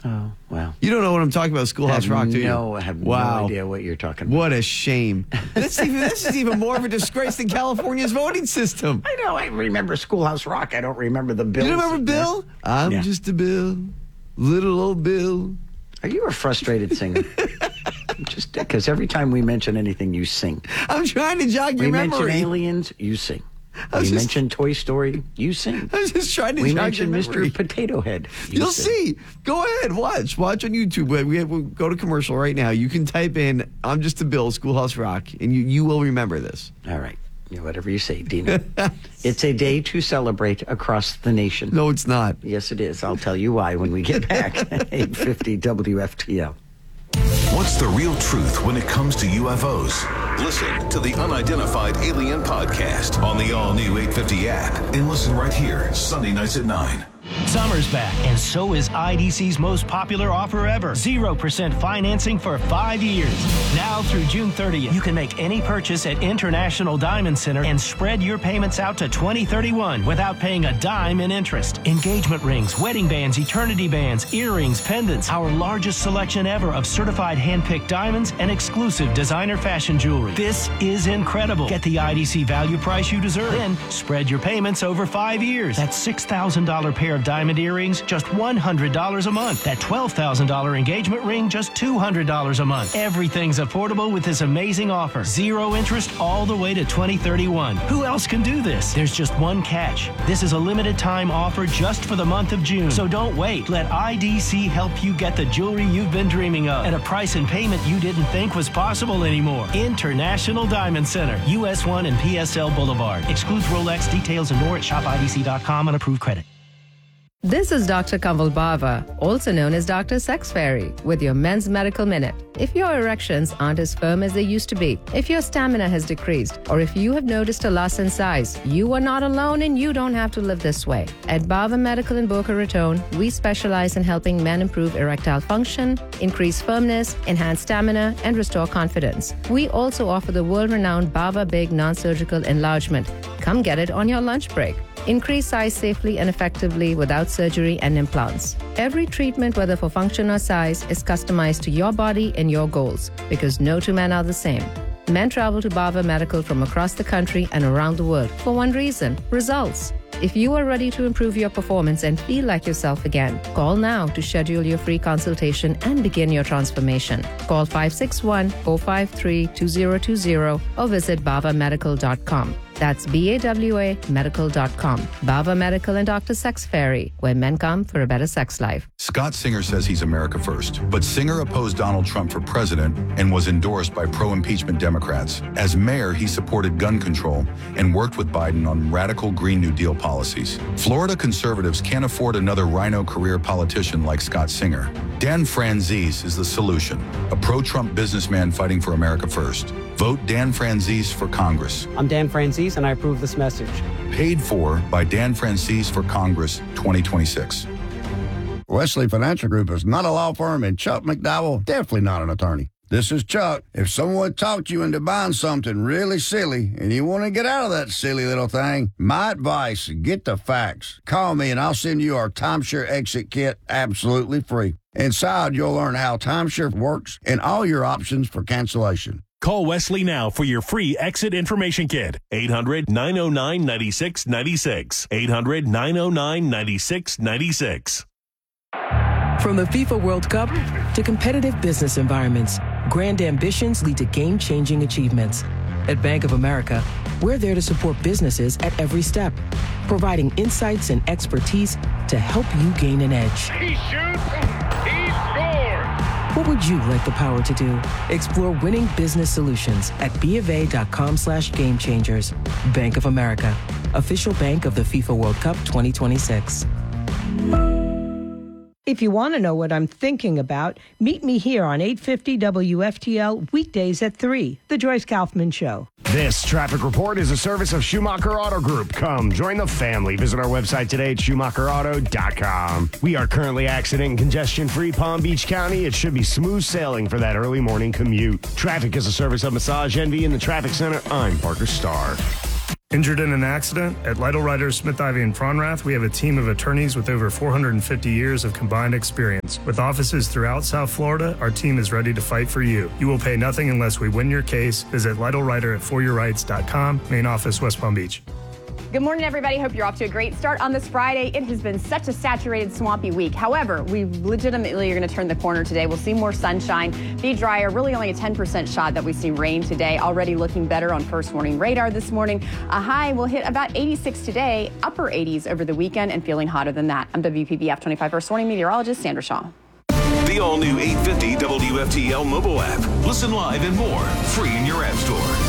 Oh, well. You don't know what I'm talking about, Schoolhouse Rock, do you? No, I have no idea what you're talking about. What a shame. This is even more of a disgrace than California's voting system. I know. I remember Schoolhouse Rock. I don't remember the Bill. You don't remember Bill? I'm just a Bill. Little old Bill. Are you a frustrated singer? Just because every time we mention anything, you sing. I'm trying to jog your memory. We mention aliens, you sing. We mentioned Toy Story, you sing. I was just trying to We jog your mentioned memory. Mr. Potato Head. You'll see. Go ahead, watch on YouTube. We'll go to commercial right now. You can type in "I'm Just a Bill" Schoolhouse Rock, and you will remember this. All right. Whatever you say, Dina. It's a day to celebrate across the nation. No, it's not. Yes, it is. I'll tell you why when we get back. 850 WFTL. What's the real truth when it comes to UFOs? Listen to the Unidentified Alien Podcast on the all-new 850 app. And listen right here, Sunday nights at 9. Summer's back, and so is IDC's most popular offer ever. 0% financing for 5 years. Now through June 30th, you can make any purchase at International Diamond Center and spread your payments out to 2031 without paying a dime in interest. Engagement rings, wedding bands, eternity bands, earrings, pendants, our largest selection ever of certified hand-picked diamonds and exclusive designer fashion jewelry. This is incredible. Get the IDC value price you deserve. Then spread your payments over 5 years. That $6,000 pair of diamond earrings, just $100 a month. That $12,000 engagement ring, just $200 a month. Everything's affordable with this amazing offer. 0 interest all the way to 2031. Who else can do this? There's just one catch. This is a limited time offer just for the month of June. So don't wait. Let IDC help you get the jewelry you've been dreaming of at a price and payment you didn't think was possible anymore. International Diamond Center, US 1 and PSL Boulevard. Excludes Rolex. Details and more at shopidc.com on approved credit. This is Dr. Kanwal Bava, also known as Dr. Sex Fairy, with your Men's Medical Minute. If your erections aren't as firm as they used to be, if your stamina has decreased, or if you have noticed a loss in size, you are not alone and you don't have to live this way. At Bava Medical in Boca Raton, we specialize in helping men improve erectile function, increase firmness, enhance stamina, and restore confidence. We also offer the world-renowned Bava Big non-surgical enlargement. Come get it on your lunch break. Increase size safely and effectively without surgery and implants. Every treatment, whether for function or size, is customized to your body and your goals, because no two men are the same. Men travel to Bava Medical from across the country and around the world for one reason: results. If you are ready to improve your performance and feel like yourself again, call now to schedule your free consultation and begin your transformation. Call 561-453-2020 or visit bavamedical.com. That's BAWA medical.com. Bava Medical and Dr. Sex Fairy, where men come for a better sex life. Scott Singer says he's America first, but Singer opposed Donald Trump for president and was endorsed by pro-impeachment Democrats. As mayor, he supported gun control and worked with Biden on radical Green New Deal policies. Florida conservatives can't afford another rhino career politician like Scott Singer. Dan Franzese is the solution, a pro-Trump businessman fighting for America first. Vote Dan Franzese for Congress. I'm Dan Franzese, and I approve this message. Paid for by Dan Franzese for Congress 2026. Wesley Financial Group is not a law firm, and Chuck McDowell, definitely not an attorney. This is Chuck. If someone talked you into buying something really silly and you want to get out of that silly little thing, my advice, get the facts. Call me and I'll send you our timeshare exit kit absolutely free. Inside, you'll learn how timeshare works and all your options for cancellation. Call Wesley now for your free exit information kit. 800-909-9696. 800-909-9696. From the FIFA World Cup to competitive business environments, grand ambitions lead to game-changing achievements. At Bank of America, we're there to support businesses at every step, providing insights and expertise to help you gain an edge. He shoots, he scores! What would you like the power to do? Explore winning business solutions at BofA.com/gamechangers. Bank of America, official bank of the FIFA World Cup 2026. If you want to know what I'm thinking about, meet me here on 850 WFTL weekdays at 3, The Joyce Kaufman Show. This traffic report is a service of Schumacher Auto Group. Come join the family. Visit our website today at SchumacherAuto.com. We are currently accident and congestion-free Palm Beach County. It should be smooth sailing for that early morning commute. Traffic is a service of Massage Envy in the Traffic Center. I'm Parker Starr. Injured in an accident? At Lytle Writers, Smith, Ivy, and Fronrath, we have a team of attorneys with over 450 years of combined experience. With offices throughout South Florida, our team is ready to fight for you. You will pay nothing unless we win your case. Visit Lytle Writer at foryourrights.com. Main office, West Palm Beach. Good morning, everybody. Hope you're off to a great start on this Friday. It has been such a saturated, swampy week. However, we legitimately are going to turn the corner today. We'll see more sunshine, be drier, really only a 10% shot that we see rain today. Already looking better on first warning radar this morning. A high will hit about 86 today, upper 80s over the weekend, and feeling hotter than that. I'm WPBF 25 first warning meteorologist Sandra Shaw. The all-new 850 WFTL mobile app. Listen live and more, free in your app store.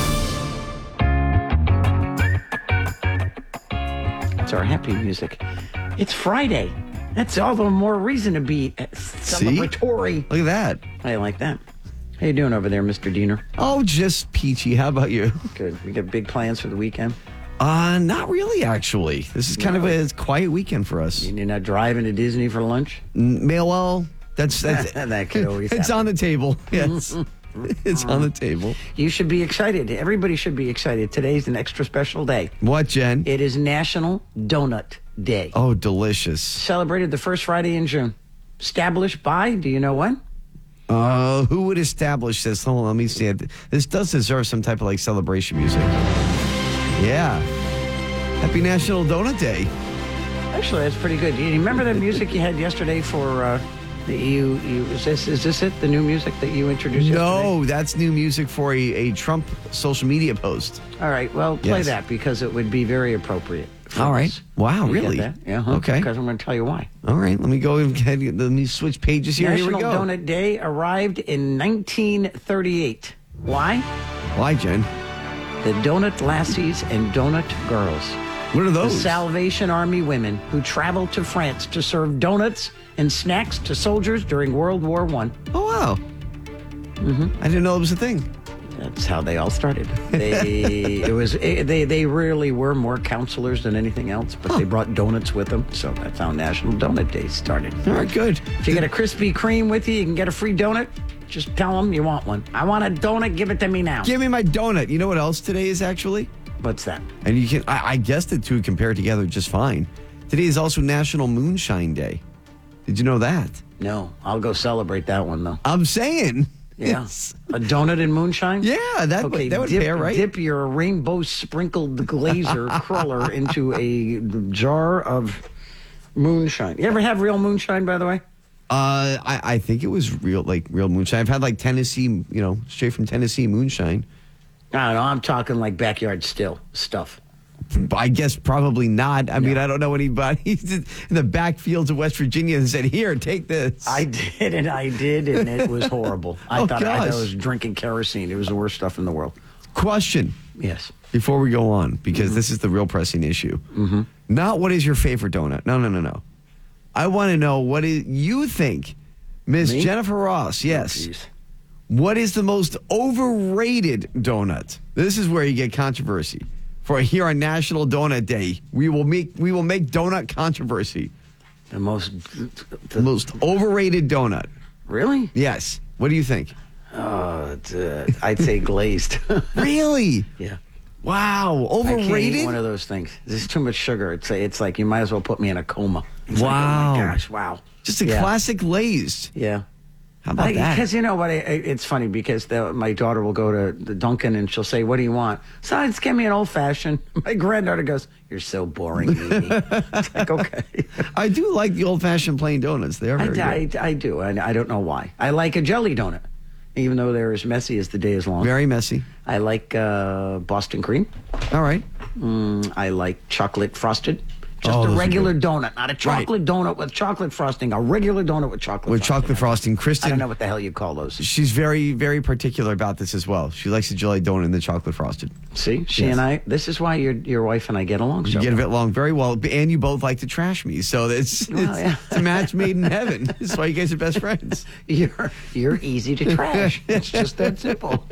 Our happy music. It's Friday. That's all the more reason to be celebratory. Look at that. I like that. How you doing over there, Mr. Diener? Oh, just peachy. How about you? Good. We got big plans for the weekend? Not really, actually. This is kind of a quiet weekend for us. You're not driving to Disney for lunch? Well, that's that could always It's happen. on the table. Yes. It's on the table. You should be excited. Everybody should be excited. Today's an extra special day. What, Jen? It is National Donut Day. Oh, delicious. Celebrated the first Friday in June. Established by, do you know when? Who would establish this? Hold on, let me see it. This does deserve some type of like celebration music. Yeah. Happy National Donut Day. Actually, that's pretty good. Do you remember the music you had yesterday for... is this it? The new music that you introduced yesterday? No, that's new music for a Trump social media post. All right, well, play Yes. that because it would be very appropriate. All right. this. Wow, You get really? that? Yeah. Okay. Because I'm going to tell you why. All right, let me go ahead. Let me switch pages here. National Here we go. Donut Day arrived in 1938. Why? Why, Jen? The Donut Lassies and Donut Girls. What are those? The Salvation Army women who traveled to France to serve donuts and snacks to soldiers during World War I. Oh, wow. I didn't know it was a thing. That's how they all started. They really were more counselors than anything else, but they brought donuts with them, so that's how National Donut Day started. All right, good. If you get a Krispy Kreme with you, you can get a free donut. Just tell them you want one. I want a donut. Give it to me now. Give me my donut. You know what else today is actually? What's that? And you can, I guess the two compare together just fine. Today is also National Moonshine Day. Did you know that? No, I'll go celebrate that one though. I'm saying. Yeah. Yes. A donut and moonshine? Yeah, that would pair, right? Dip your rainbow sprinkled glazer cruller into a jar of moonshine. You ever have real moonshine, by the way? I think it was real moonshine. I've had like Tennessee, straight from Tennessee moonshine. I don't know. I'm talking like backyard still stuff. I guess probably not. I mean, I don't know anybody in the backfields of West Virginia that said, "Here, take this." I did, and it was horrible. I thought I was drinking kerosene. It was the worst stuff in the world. Question. Yes. Before we go on, because this is the real pressing issue. Mm-hmm. Not what is your favorite donut. No. I want to know what you think, Miss Jennifer Ross. Yes. Oh, what is the most overrated donut? This is where you get controversy. For here on National Donut Day, we will make donut controversy. The most overrated donut. Really? Yes. What do you think? I'd say glazed. Really? Yeah. Wow. Overrated? I can't eat one of those things. There's too much sugar. It's like you might as well put me in a coma. It's wow. Like, oh my gosh, wow. Just a classic glazed. Yeah. How about that? Because you know what? It's funny because my daughter will go to the Dunkin' and she'll say, "What do you want?" So just give me an old fashioned. My granddaughter goes, "You're so boring, Mimi." It's like, okay. I do like the old fashioned plain donuts. They are very good. I do. And I don't know why. I like a jelly donut, even though they're as messy as the day is long. Very messy. I like Boston cream. All right. I like chocolate frosted. Just a regular donut, not a chocolate donut with chocolate frosting. A regular donut with chocolate frosting. Kristen, I don't know what the hell you call those. She's very, very particular about this as well. She likes the jelly donut and the chocolate frosted. See, she and I. This is why your wife and I get along. You get along very well, and you both like to trash me. So it's a match made in heaven. That's why you guys are best friends. You're easy to trash. It's just that simple.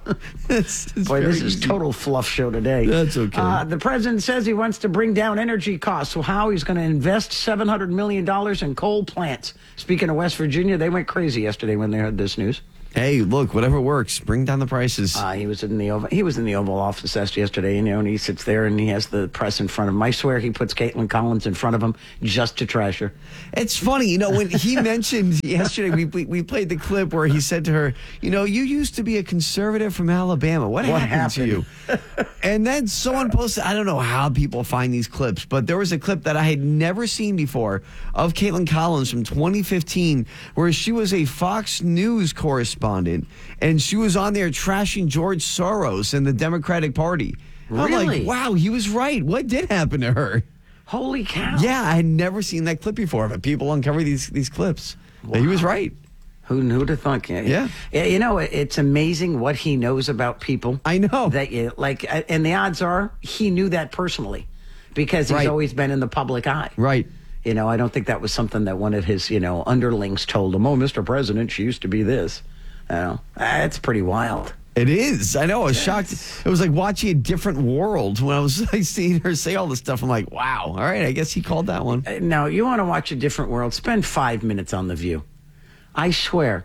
Boy, this is total fluff show today. That's okay. The president says he wants to bring down energy costs. So how he's going to invest $700 million in coal plants. Speaking of West Virginia, they went crazy yesterday when they heard this news. Hey, look, whatever works. Bring down the prices. He was in the Oval Office yesterday, and he sits there and he has the press in front of him. I swear he puts Caitlin Collins in front of him just to trash her. It's funny, when he mentioned yesterday, we played the clip where he said to her, you used to be a conservative from Alabama. What happened to you? And then someone posted, I don't know how people find these clips, but there was a clip that I had never seen before of Caitlin Collins from 2015 where she was a Fox News correspondent and she was on there trashing George Soros and the Democratic Party. Really? I'm like, wow, he was right. What did happen to her? Holy cow. Yeah, I had never seen that clip before, but people uncover these clips. Wow. He was right. Who knew to think? Yeah. It's amazing what he knows about people. I know. That and the odds are he knew that personally because he's always been in the public eye. Right. I don't think that was something that one of his, underlings told him, oh, Mr. President, she used to be this. It's pretty wild. It is. I know. I was shocked. It was like watching a different world when I was seeing her say all this stuff. I'm like, wow. All right. I guess he called that one. Now, you want to watch a different world? Spend 5 minutes on The View. I swear.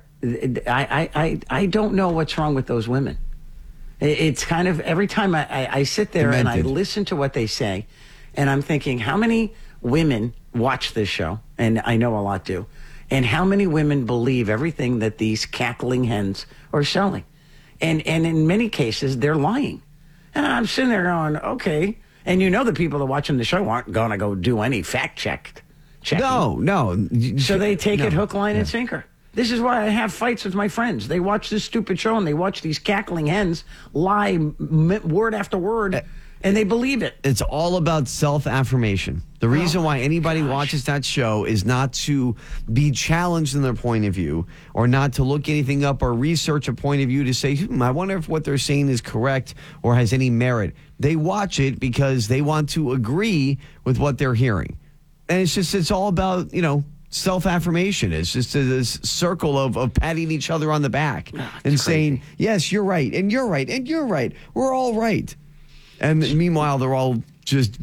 I don't know what's wrong with those women. It's kind of every time I sit there and I listen to what they say, and I'm thinking, how many women watch this show? And I know a lot do. And how many women believe everything that these cackling hens are selling? And in many cases, they're lying. And I'm sitting there going, okay. And the people that are watching the show aren't going to go do any fact checking. No. So they take it hook, line, and sinker. This is why I have fights with my friends. They watch this stupid show and they watch these cackling hens lie word after word. And they believe it. It's all about self-affirmation. The reason why anybody watches that show is not to be challenged in their point of view or not to look anything up or research a point of view to say, I wonder if what they're saying is correct or has any merit. They watch it because they want to agree with what they're hearing. And it's all about, self-affirmation. It's just this circle of patting each other on the back and saying, yes, you're right, and you're right, and you're right. We're all right. And meanwhile, they're all just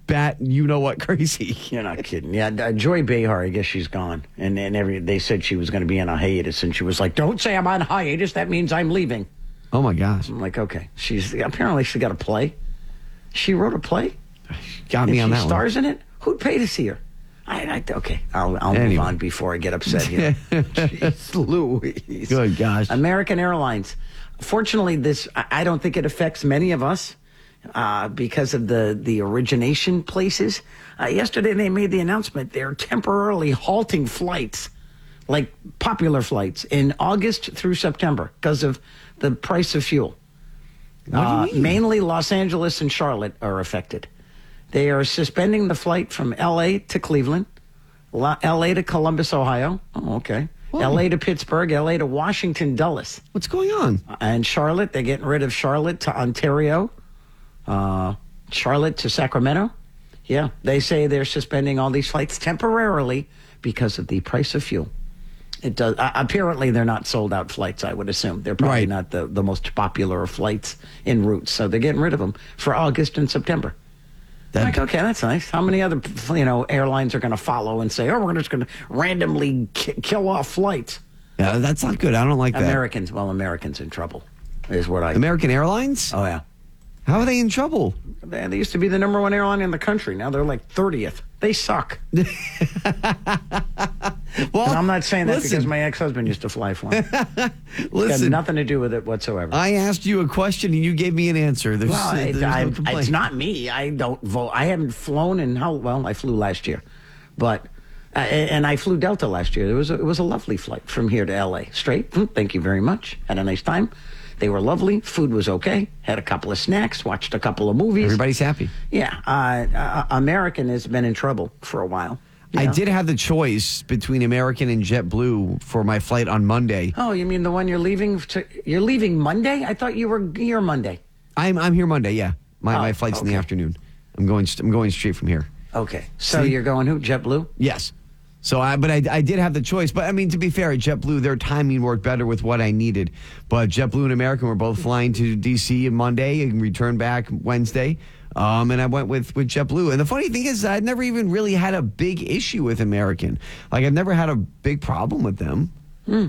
crazy. You're not kidding. Yeah, Joy Behar, I guess she's gone. And they said she was going to be on a hiatus, and she was like, don't say I'm on hiatus. That means I'm leaving. Oh, my gosh. I'm like, okay. Apparently she got a play. She wrote a play. Got me on that one. She stars in it. Who'd pay to see her? Okay, I'll move on before I get upset here. Jeez Louise. Good gosh. American Airlines. Fortunately, I don't think it affects many of us. Because of the origination places. Yesterday they made the announcement they're temporarily halting flights, like popular flights, in August through September because of the price of fuel. What do you mean? Mainly Los Angeles and Charlotte are affected. They are suspending the flight from L.A. to Cleveland, L.A. to Columbus, Ohio. Oh, okay. Whoa. L.A. to Pittsburgh, L.A. to Washington, Dulles. What's going on? And Charlotte, they're getting rid of Charlotte to Ontario. Charlotte to Sacramento. Yeah, they say they're suspending all these flights temporarily because of the price of fuel. It does. Apparently, they're not sold out flights, I would assume. They're probably not the most popular flights en route. So they're getting rid of them for August and September. Okay, that's nice. How many other airlines are going to follow and say, we're just going to randomly kill off flights? Yeah, that's not good. I don't like that. Americans in trouble is what I... American Airlines? Oh, yeah. How are they in trouble? They used to be the number one airline in the country. Now they're like 30th. They suck. Well, and I'm not saying that because my ex-husband used to fly for me. It's got nothing to do with it whatsoever. I asked you a question and you gave me an answer. It's not me. I don't vote. I haven't flown in I flew last year. But and I flew Delta last year. It was a lovely flight from here to L.A. Straight. Thank you very much. Had a nice time. They were lovely. Food was okay. Had a couple of snacks. Watched a couple of movies. Everybody's happy. Yeah. American has been in trouble for a while. I did have the choice between American and JetBlue for my flight on Monday. Oh, you mean the one you're leaving? You're leaving Monday? I thought you were here Monday. I'm here Monday. Yeah, my flight's in the afternoon. I'm going straight from here. Okay. So you're going who? JetBlue? Yes. So I did have the choice. But I mean, to be fair, JetBlue, their timing worked better with what I needed. But JetBlue and American were both flying to D.C. on Monday and returned back Wednesday. And I went with JetBlue. And the funny thing is, I'd never even really had a big issue with American. Like, I've never had a big problem with them.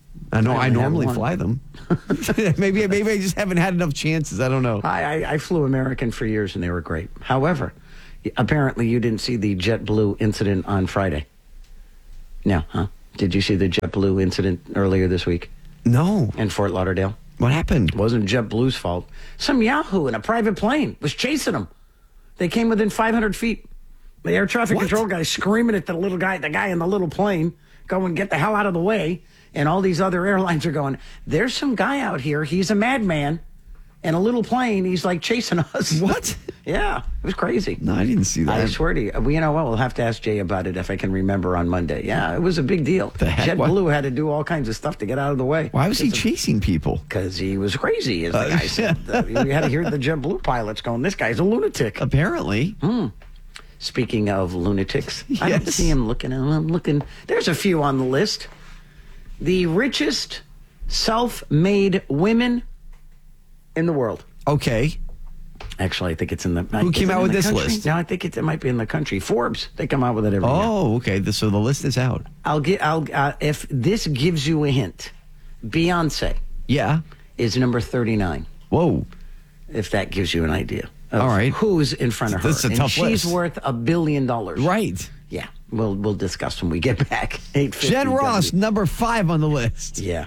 I know. I haven't had normally one. fly them. maybe I just haven't had enough chances. I don't know. I flew American for years, and they were great. However, apparently you didn't see the JetBlue incident on Friday. No, huh? Did you see the JetBlue incident earlier this week? No. In Fort Lauderdale? What happened? It wasn't JetBlue's fault. Some Yahoo in a private plane was chasing them. They came within 500 feet. The air traffic control guy screaming at the guy in the little plane, going, get the hell out of the way. And all these other airlines are going, there's some guy out here. He's a madman. In a little plane, he's like chasing us. What? Yeah, it was crazy. No, I didn't see that. I swear to you. Well, you know what? We'll have to ask Jay about it if I can remember on Monday. Yeah, it was a big deal. The heck? JetBlue had to do all kinds of stuff to get out of the way. Why was he chasing people? Because he was crazy, as the guy said. You had to hear the JetBlue pilots going, this guy's a lunatic. Apparently. Speaking of lunatics, Yes. I don't see him looking. I'm looking. There's a few on the list. The richest self-made women in the world. Okay. Actually, I think it's in the... Who came out with this list? No, I think it might be in the country. Forbes. They come out with it every year. Oh, okay. So the list is out. If this gives you a hint, Beyonce is number 39. Whoa. If that gives you an idea. Of all right. Who's in front of her. This is a tough she's list. worth $1 billion. Right. Yeah. We'll discuss when we get back. 8:50 Jen Ross, number 5 on the list. Yeah.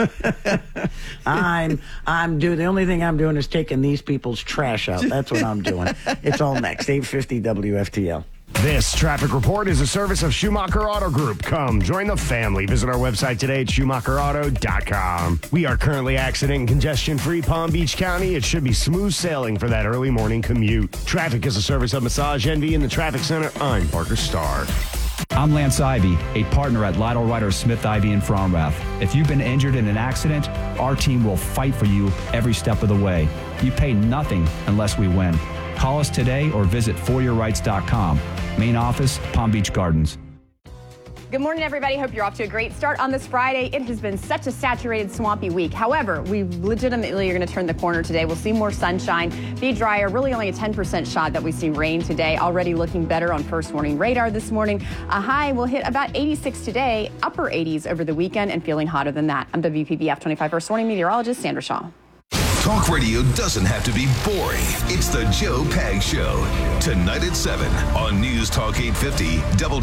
The only thing I'm doing is taking these people's trash out. That's what I'm doing. It's all next. 8:50 WFTL. This traffic report is a service of Schumacher Auto Group. Come join the family. Visit our website today at SchumacherAuto.com. We are currently accident and congestion-free Palm Beach County. It should be smooth sailing for that early morning commute. Traffic is a service of Massage Envy in the Traffic Center. I'm Parker Starr. I'm Lance Ivy, a partner at Lytle Ryder Smith Ivy in Fromrath. If you've been injured in an accident, our team will fight for you every step of the way. You pay nothing unless we win. Call us today or visit foryourrights.com. Main office, Palm Beach Gardens. Good morning, everybody. Hope you're off to a great start on this Friday. It has been such a saturated, swampy week. However, we legitimately are going to turn the corner today. We'll see more sunshine, be drier, really only a 10% shot that we see rain today. Already looking better on first warning radar this morning. A high will hit about 86 today, upper 80s over the weekend, and feeling hotter than that. I'm WPBF 25 first warning meteorologist Sandra Shaw. Talk radio doesn't have to be boring. It's the Joe Pag Show. Tonight at 7 on News Talk 850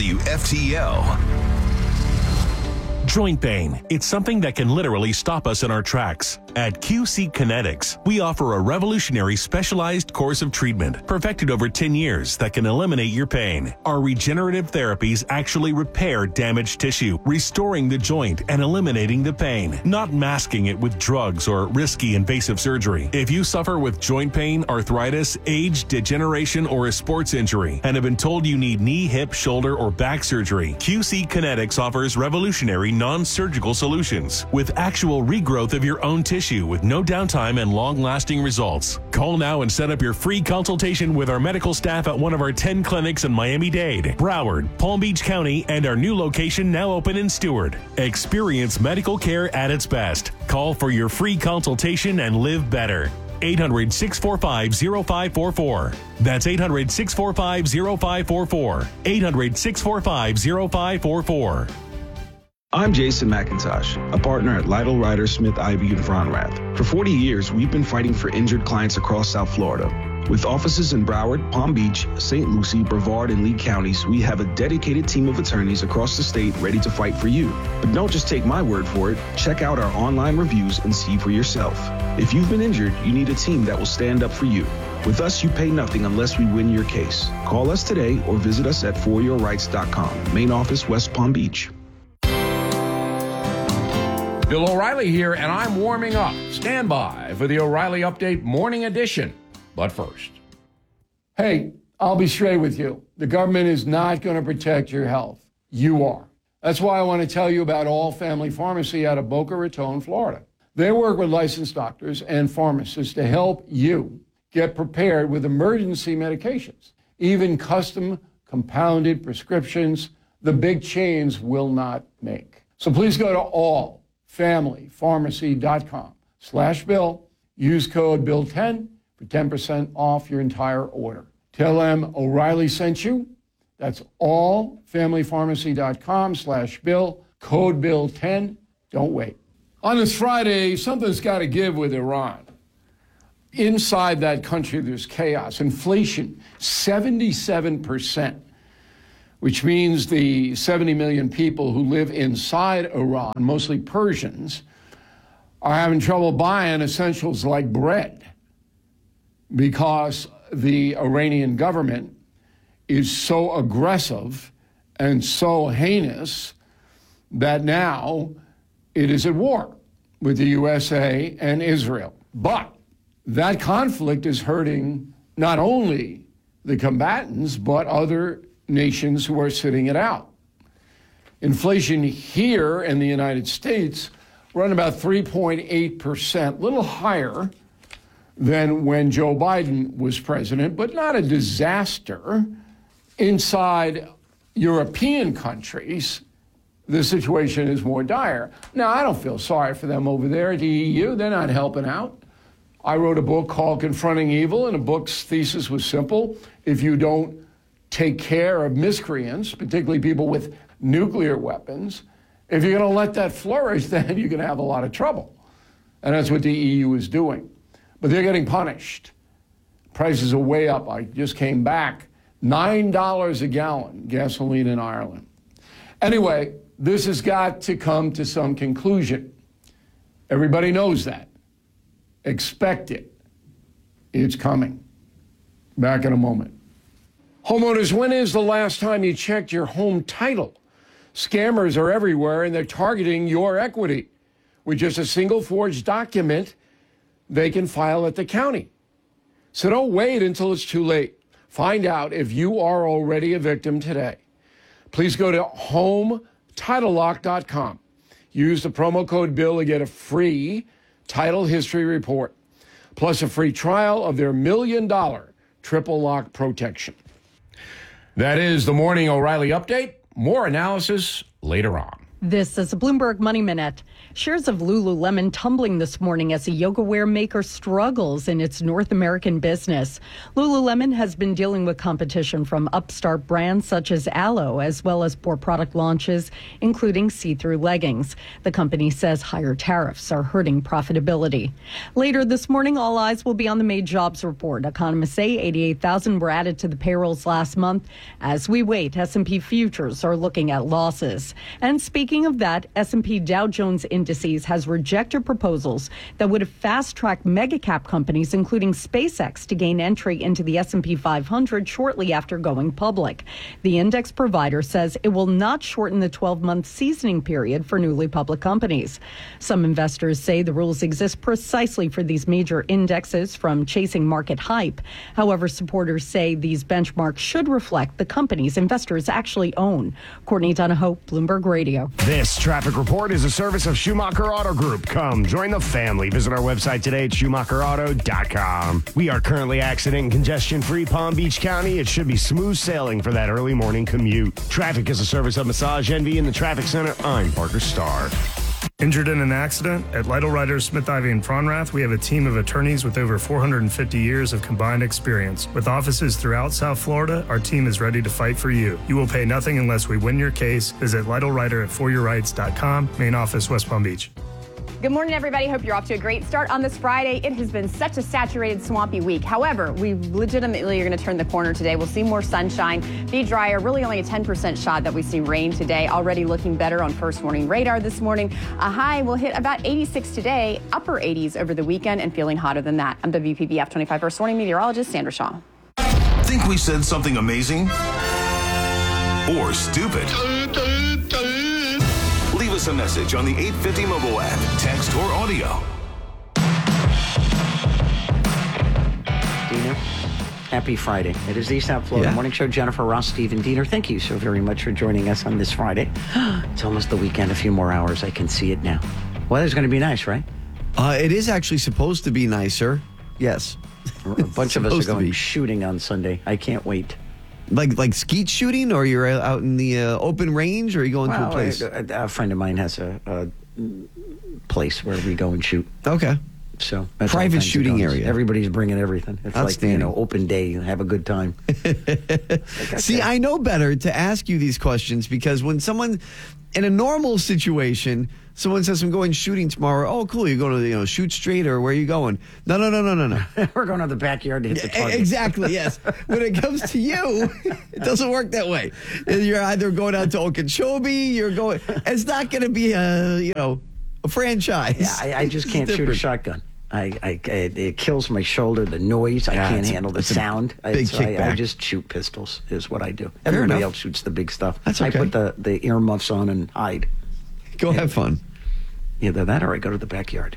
WFTL. Joint pain. It's something that can literally stop us in our tracks. At QC Kinetics, we offer a revolutionary specialized course of treatment perfected over 10 years that can eliminate your pain. Our regenerative therapies actually repair damaged tissue, restoring the joint and eliminating the pain, not masking it with drugs or risky invasive surgery. If you suffer with joint pain, arthritis, age, degeneration, or a sports injury and have been told you need knee, hip, shoulder, or back surgery, QC Kinetics offers revolutionary non-surgical solutions with actual regrowth of your own tissue with no downtime and long-lasting results. Call now and set up your free consultation with our medical staff at one of our 10 clinics in Miami-Dade, Broward, Palm Beach County, and our new location now open in Stewart. Experience medical care at its best. Call for your free consultation and live better. 800-645-0544. That's 800-645-0544. 800-645-0544. I'm Jason McIntosh, a partner at Lytle Ryder Smith Ivy in Fromrath. For 40 years, we've been fighting for injured clients across South Florida. With offices in Broward, Palm Beach, St. Lucie, Brevard, and Lee counties, we have a dedicated team of attorneys across the state ready to fight for you. But don't just take my word for it. Check out our online reviews and see for yourself. If you've been injured, you need a team that will stand up for you. With us, you pay nothing unless we win your case. Call us today or visit us at foryourrights.com. Main office, West Palm Beach. Bill O'Reilly here, and I'm warming up. Stand by for the O'Reilly Update Morning Edition. But first. Hey, I'll be straight with you. The government is not going to protect your health. You are. That's why I want to tell you about All Family Pharmacy out of Boca Raton, Florida. They work with licensed doctors and pharmacists to help you get prepared with emergency medications, even custom compounded prescriptions the big chains will not make. So please go to allfamilypharmacy.com/Bill. Use code BILL10 for 10% off your entire order. Tell them O'Reilly sent you. That's allfamilypharmacy.com/Bill. Code BILL10. Don't wait. On this Friday, something's got to give with Iran. Inside that country, there's chaos. Inflation, 77%, which means the 70 million people who live inside Iran, mostly Persians, are having trouble buying essentials like bread because the Iranian government is so aggressive and so heinous that now it is at war with the USA and Israel. But that conflict is hurting not only the combatants, but other nations who are sitting it out. Inflation here in the United States run about 3.8%, a little higher than when Joe Biden was president, but not a disaster. Inside European countries, the situation is more dire. Now, I don't feel sorry for them over there at the EU. They're not helping out. I wrote a book called Confronting Evil, and the book's thesis was simple. If you don't take care of miscreants, particularly people with nuclear weapons, if you're going to let that flourish, then you're going to have a lot of trouble. And that's what the EU is doing. But they're getting punished. Prices are way up. I just came back. $9 a gallon, gasoline in Ireland. Anyway, this has got to come to some conclusion. Everybody knows that. Expect it. It's coming. Back in a moment. Homeowners, when is the last time you checked your home title? Scammers are everywhere, and they're targeting your equity. With just a single forged document, they can file at the county. So don't wait until it's too late. Find out if you are already a victim today. Please go to HomeTitleLock.com. Use the promo code BILL to get a free title history report, plus a free trial of their $1 million triple lock protection. That is the Morning O'Reilly Update. More analysis later on. This is a Bloomberg Money Minute. Shares of Lululemon tumbling this morning as the yoga wear maker struggles in its North American business. Lululemon has been dealing with competition from upstart brands such as Alo, as well as poor product launches, including see-through leggings. The company says higher tariffs are hurting profitability. Later this morning, all eyes will be on the May jobs report. Economists say 88,000 were added to the payrolls last month. As we wait, S&P futures are looking at losses. And speaking of that, S&P Dow Jones Indices has rejected proposals that would have fast-tracked mega-cap companies, including SpaceX, to gain entry into the S&P 500 shortly after going public. The index provider says it will not shorten the 12-month seasoning period for newly public companies. Some investors say the rules exist precisely for these major indexes from chasing market hype. However, supporters say these benchmarks should reflect the companies investors actually own. Courtney Donahoe, Bloomberg Radio. This traffic report is a service of Schumacher Auto Group. Come join the family. Visit our website today at SchumacherAuto.com. We are currently accident and congestion-free Palm Beach County. It should be smooth sailing for that early morning commute. Traffic is a service of Massage Envy in the Traffic Center. I'm Parker Starr. Injured in an accident? At Lytle Writers, Smith, Ivy, and Fronrath, we have a team of attorneys with over 450 years of combined experience. With offices throughout South Florida, our team is ready to fight for you. You will pay nothing unless we win your case. Visit Lytle Writer at foryourrights.com, main office, West Palm Beach. Good morning, everybody. Hope you're off to a great start on this Friday. It has been such a saturated, swampy week. However, we legitimately are going to turn the corner today. We'll see more sunshine, be drier, really only a 10% shot that we see rain today. Already looking better on first warning radar this morning. A high will hit about 86 today, upper 80s over the weekend, and feeling hotter than that. I'm WPBF 25 first warning meteorologist Sandra Shaw. Think we said something amazing? Or stupid? Leave us a message on the 850 mobile app, text or audio. Dina, happy Friday. It is the South Florida Morning Show. Jennifer Ross, Stephen Diener, thank you so very much for joining us on this Friday. It's almost the weekend, a few more hours. I can see it now. Weather's going to be nice, right? It is actually supposed to be nicer. Yes. A bunch of us are going shooting on Sunday. I can't wait. Like skeet shooting, or you're out in the open range, or are you going to a place? A friend of mine has a place where we go and shoot. Okay. So that's private all kinds of shooting guns. area. Everybody's bringing everything. It's like, Outstanding. open day. Have a good time. See, I know better to ask you these questions because when someone in a normal situation, someone says, I'm going shooting tomorrow. Oh, cool. You going to shoot straight or where are you going? No. We're going to the backyard to hit the target. Exactly, yes. When it comes to you, it doesn't work that way. You're either going out to Okeechobee, it's not going to be a franchise. Yeah, I just can't shoot a shotgun. It kills my shoulder, the noise. I can't handle the sound. Big kickback. I just shoot pistols is what I do. Fair Everybody enough. else shoots the big stuff. That's okay. I put the earmuffs on and hide. Go have fun. Either that or I go to the backyard.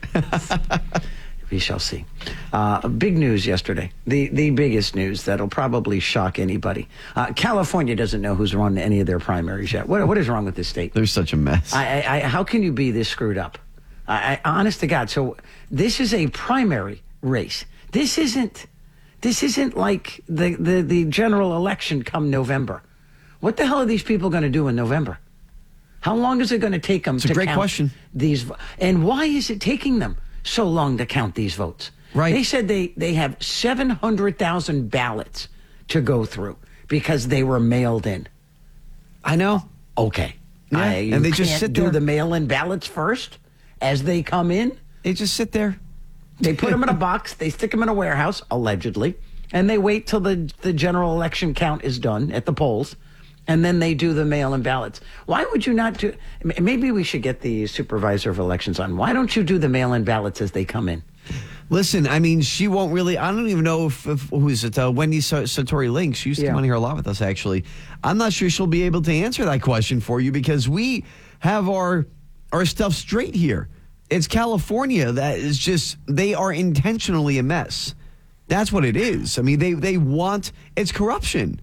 We shall see. Big news yesterday. The biggest news that'll probably shock anybody. California doesn't know who's run any of their primaries yet. What is wrong with this state? There's such a mess. How can you be this screwed up? Honest to God. So this is a primary race. This isn't like the general election come November. What the hell are these people going to do in November? How long is it going to take them to great count question. these? And why is it taking them so long to count these votes? Right. They said they have 700,000 ballots to go through because they were mailed in. I know. Okay. Yeah. And they just sit do there. the mail-in ballots first as they come in. They just sit there. They put them in a box. They stick them in a warehouse, allegedly, and they wait till the general election count is done at the polls. And then they do the mail-in ballots. Why would you not do? Maybe we should get the supervisor of elections on. Why don't you do the mail-in ballots as they come in? Listen, I mean, she won't really. I don't even know if who is it? Wendy Satori Link. She used to come on here a lot with us, actually. I'm not sure she'll be able to answer that question for you because we have our stuff straight here. It's California that is just, they are intentionally a mess. That's what it is. I mean, they want, it's corruption.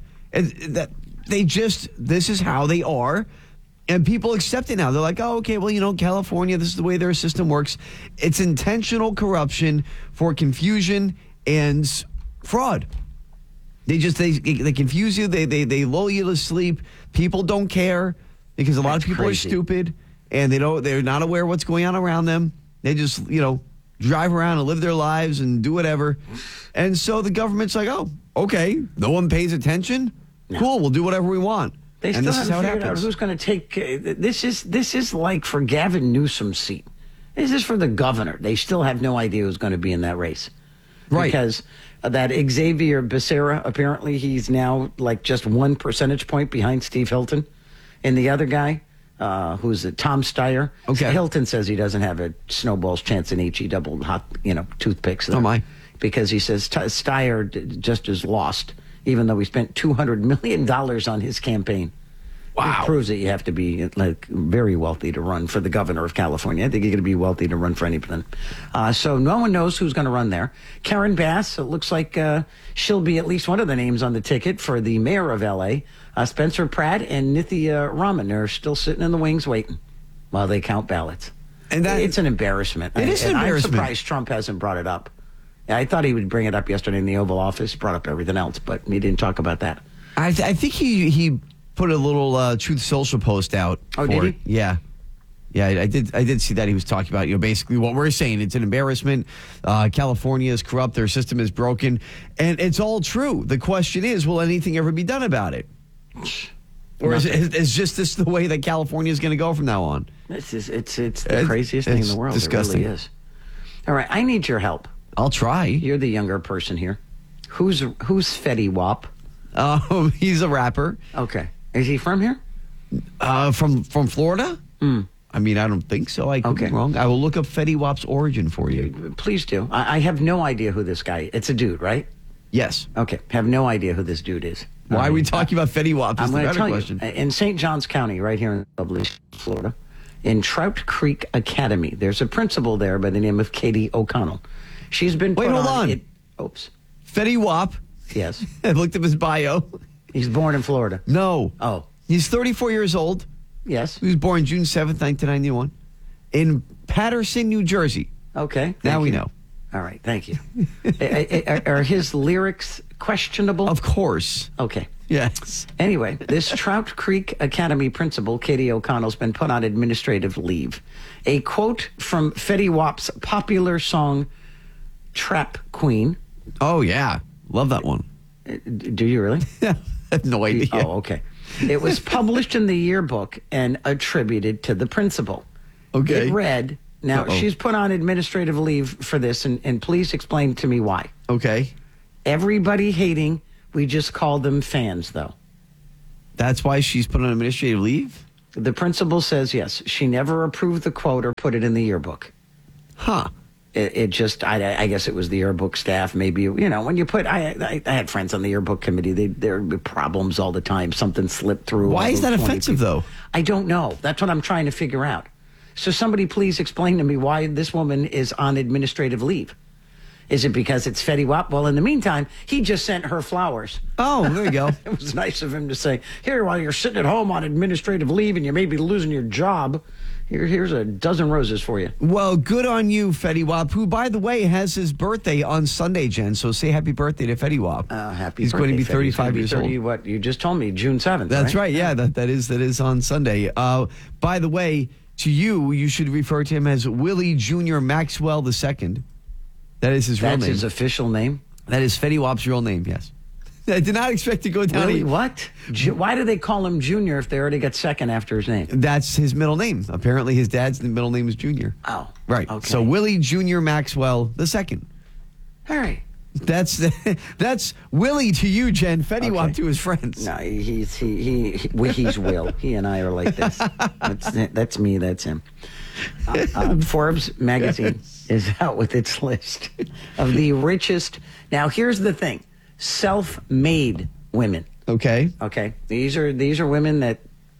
This is how they are. And people accept it now. They're like, oh, okay, well, California, this is the way their system works. It's intentional corruption for confusion and fraud. They confuse you. They lull you to sleep. People don't care because a lot of people are stupid and they're not aware of what's going on around them. They just, drive around and live their lives and do whatever. And so the government's like, oh, okay, no one pays attention. No. Cool, we'll do whatever we want. They and still this is haven't how it figured out happens. who's going to take. This is like for Gavin Newsom's seat. This is for the governor. They still have no idea who's going to be in that race, right? Because that Xavier Becerra, apparently he's now like just 1 percentage point behind Steve Hilton, and the other guy, who's Tom Steyer. Okay, Hilton says he doesn't have a snowball's chance in each. He doubled hot, toothpicks. Oh my! Because he says Steyer just is lost. Even though he spent $200 million on his campaign. Wow. It proves that you have to be very wealthy to run for the governor of California. I think you're going to be wealthy to run for anything. So no one knows who's going to run there. Karen Bass, it looks like she'll be at least one of the names on the ticket for the mayor of L.A. Spencer Pratt and Nithya Raman are still sitting in the wings waiting while they count ballots. And it's an embarrassment. It is an embarrassment. I'm surprised Trump hasn't brought it up. I thought he would bring it up yesterday in the Oval Office. He brought up everything else, but he didn't talk about that. I think he put a little Truth Social post out. Oh, did he? It. Yeah. I did see that. He was talking about, basically what we're saying. It's an embarrassment. California is corrupt. Their system is broken. And it's all true. The question is, will anything ever be done about it? Or is just this the way that California is going to go from now on? It's the craziest thing in the world. Disgusting. It really is. All right, I need your help. I'll try. You're the younger person here. Who's Fetty Wap? He's a rapper. Okay. Is he from here? From Florida? I mean, I don't think so. I could be wrong. I will look up Fetty Wap's origin for you. Please do. I have no idea who this guy is. It's a dude, right? Yes. Okay. Have no idea who this dude is. Why are we talking about Fetty Wap? I'm going to tell question. you. In St. Johns County, right here in lovely Florida, in Trout Creek Academy, there's a principal there by the name of Katie O'Connell. She's been put hold on. Oops. Fetty Wap. Yes. I looked up his bio. He's born in Florida. No. Oh. He's 34 years old. Yes. He was born June 7th, 1991 in Patterson, New Jersey. Okay. Now we know. All right. Thank you. Are his lyrics questionable? Of course. Okay. Yes. Anyway, this Trout Creek Academy principal, Katie O'Connell's been put on administrative leave. A quote from Fetty Wap's popular song, Trap Queen. Oh, yeah. Love that one. Do you really? I have no idea. Oh, okay. It was published in the yearbook and attributed to the principal. Okay. It read, now she's put on administrative leave for this, and please explain to me why. Okay. Everybody hating, we just call them fans, though. That's why she's put on administrative leave? The principal says yes. She never approved the quote or put it in the yearbook. Huh. It just, I guess it was the yearbook staff. Maybe, when you put, I had friends on the yearbook committee. There would be problems all the time. Something slipped through. Why is that offensive, though? I don't know. That's what I'm trying to figure out. So somebody please explain to me why this woman is on administrative leave. Is it because it's Fetty Wap? Well, in the meantime, he just sent her flowers. Oh, there you go. It was nice of him to say, here, while you're sitting at home on administrative leave and you may be losing your job, here's a dozen roses for you. Well, good on you, Fetty Wap, who, by the way, has his birthday on Sunday, Jen. So say happy birthday to Fetty Wap. Happy He's birthday, going to be Fetty. He's 35 gonna be years 30, old. What, you just told me, June 7th, That's right. Yeah, that is on Sunday. By the way, to you should refer to him as Willie Jr. Maxwell II. That is his real name. That's his official name? That is Fetty Wap's real name, yes. I did not expect to go down. Really? What? Why do they call him Junior if they already got second after his name? That's his middle name. Apparently his dad's middle name is Junior. Oh. Right. Okay. So Willie Jr. Maxwell II. All right. That's Willie to you, Jen. Fetty Wap to his friends. No, he's Will. He and I are like this. That's me. That's him. Forbes magazine is out with its list of the richest. Now, here's the thing: self-made women. Okay. These are women that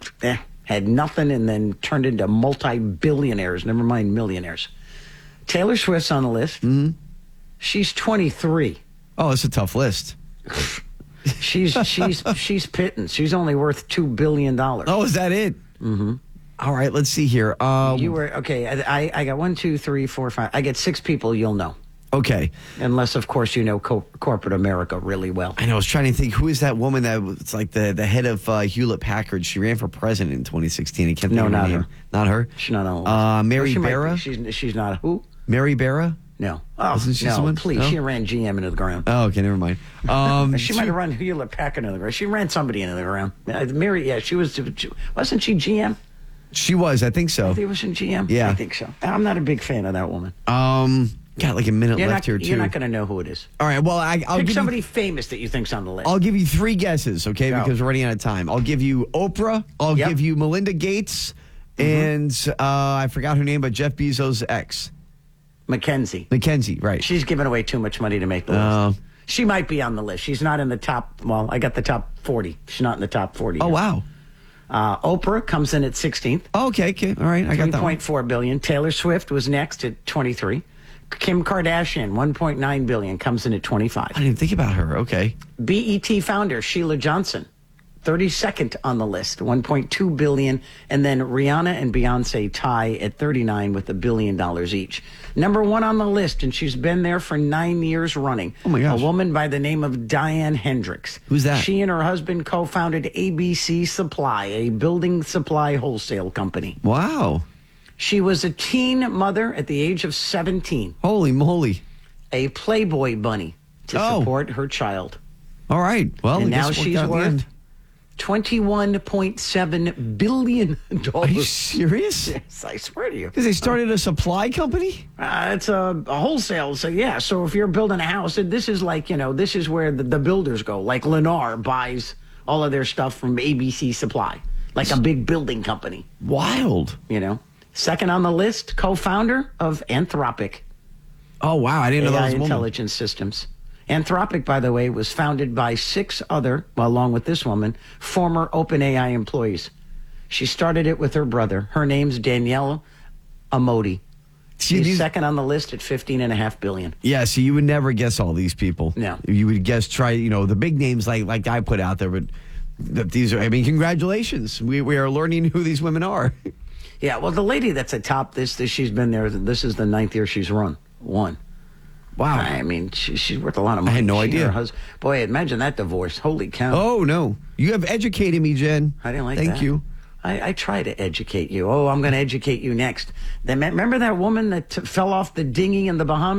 had nothing and then turned into multi-billionaires. Never mind millionaires. Taylor Swift's on the list. Mm-hmm. She's 23. Oh, it's a tough list. She's pittance. She's only worth $2 billion. Oh, is that it? Mm-hmm. All right, let's see here. You were okay. I got 1, 2, 3, 4, 5. I get 6 people you'll know. Okay. Unless, of course, you know corporate America really well. I know. I was trying to think, who is that woman that was like the head of Hewlett Packard? She ran for president in 2016. I can't think of her name. Not her. She's not on. Mary Barra. She's not who? Mary Barra. No. Oh, Isn't she no, someone? please. No? She ran GM into the ground. Oh, okay, never mind. She might have run Hewlett Packard into the ground. She ran somebody into the ground. Mary, wasn't she GM? She was, I think so. I think it was in GM? Yeah. I think so. I'm not a big fan of that woman. Got like a minute left here, too. You're not going to know who it is. All right, well, I'll pick give somebody famous that you think's on the list. I'll give you 3 guesses, okay, because we're running out of time. I'll give you Oprah. I'll give you Melinda Gates. And I forgot her name, but Jeff Bezos' ex. Mackenzie, right. She's giving away too much money to make the list. She might be on the list. She's not in the top. Well, I got the top 40. She's not in the top 40. Oh, wow. Oprah comes in at 16th. Oh, okay. All right, I got that one. $3.4 billion. Taylor Swift was next at 23. Kim Kardashian, $1.9 billion, comes in at 25. I didn't think about her. Okay. BET founder Sheila Johnson, 32nd on the list, $1.2 billion. And then Rihanna and Beyonce tie at 39 with $1 billion each. Number 1 on the list, and she's been there for 9 years running. Oh, my gosh. A woman by the name of Diane Hendricks. Who's that? She and her husband co-founded ABC Supply, a building supply wholesale company. Wow. She was a teen mother at the age of 17. Holy moly. A Playboy bunny to support her child. All right. Well, and I now guess she's worth $21.7 billion. Are you serious? Yes, I swear to you. Because they started a supply company? It's a wholesale. So, yeah. So if you're building a house, this is like, this is where the builders go. Like Lennar buys all of their stuff from ABC Supply. Like a big building company. Wild. Second on the list, co-founder of Anthropic. Oh, wow. I didn't know that was a woman. Intelligence Systems. Anthropic, by the way, was founded by 6 other, along with this woman, former OpenAI employees. She started it with her brother. Her name's Danielle Amodi. She's second on the list at $15.5 billion. Yeah, so you would never guess all these people. No. You would guess, the big names like I put out there, but these are, congratulations. We are learning who these women are. Yeah, well, the lady that's atop this she's been there. This is the 9th year she's won. Wow. She's worth a lot of money. I had no idea. Boy, imagine that divorce. Holy cow. Oh, no. You have educated me, Jen. I didn't like that. Thank you. I try to educate you. Oh, I'm going to educate you next. Remember that woman that fell off the dinghy in the Bahamas?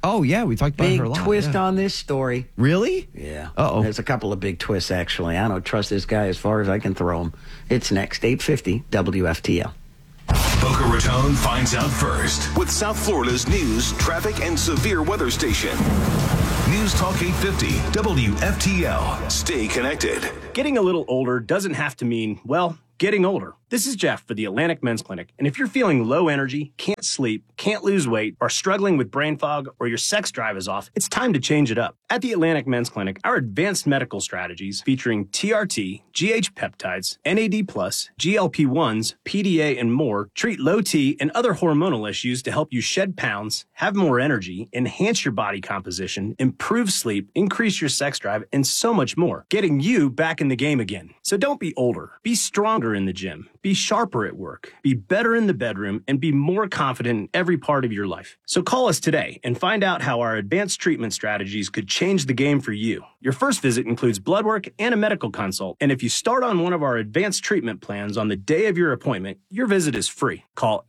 Oh, yeah, we talked about big her a lot. twist yeah. on this story. Really? Yeah. Uh-oh. There's a couple of big twists, actually. I don't trust this guy as far as I can throw him. It's next, 8:50 WFTL. Boca Raton finds out first with South Florida's news, traffic, and severe weather station. News Talk 850 WFTL. Stay connected. Getting a little older doesn't have to mean, well, getting older. This is Jeff for the Atlantic Men's Clinic, and if you're feeling low energy, can't sleep, can't lose weight, are struggling with brain fog, or your sex drive is off, it's time to change it up. At the Atlantic Men's Clinic, our advanced medical strategies featuring TRT, GH peptides, NAD+, GLP-1s, PDA, and more treat low T and other hormonal issues to help you shed pounds, have more energy, enhance your body composition, improve sleep, increase your sex drive, and so much more, getting you back in the game again. So don't be older. Be stronger in the gym. Be sharper at work, be better in the bedroom, and be more confident in every part of your life. So call us today and find out how our advanced treatment strategies could change the game for you. Your first visit includes blood work and a medical consult, and if you start on one of our advanced treatment plans on the day of your appointment, your visit is free. Call